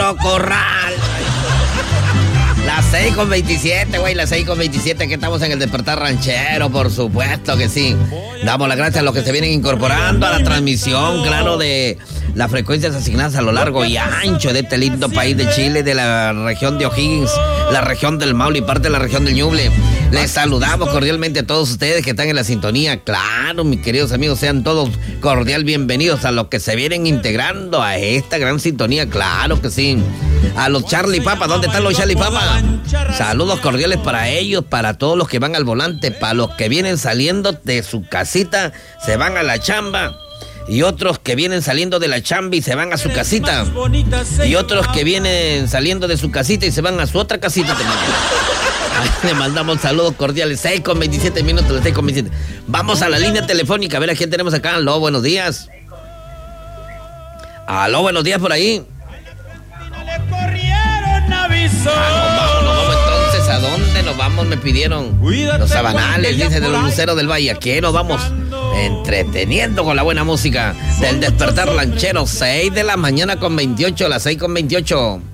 Pedro Corral. Las 6:27, güey, las 6:27, que estamos en el Despertar Ranchero, por supuesto que sí. Damos las gracias a los que se vienen incorporando a la transmisión, claro, de las frecuencias asignadas a lo largo y ancho de este lindo país de Chile, de la región de O'Higgins, la región del Maule y parte de la región del Ñuble. Les saludamos cordialmente a todos ustedes que están en la sintonía. Claro, mis queridos amigos, sean todos cordial bienvenidos a los que se vienen integrando a esta gran sintonía, claro que sí. A los Charlie Papa, ¿dónde están los Charlie Papa? Saludos cordiales para ellos, para todos los que van al volante, para los que vienen saliendo de su casita, se van a la chamba. Y otros que vienen saliendo de la chamba y se van a su casita. Y otros que vienen saliendo de su casita y se van a su otra casita. Le mandamos saludos cordiales. 6:27 minutos, 6:27. Vamos a la línea telefónica, a ver a quién tenemos acá. Aló, buenos días. Aló, buenos días por ahí. Nos vamos entonces. ¿A dónde nos vamos? Me pidieron los Sabanales, dice, de los Luceros del Valle. Aquí nos vamos entreteniendo con la buena música del Despertar Ranchero. 6 de la mañana con 28, las 6:28.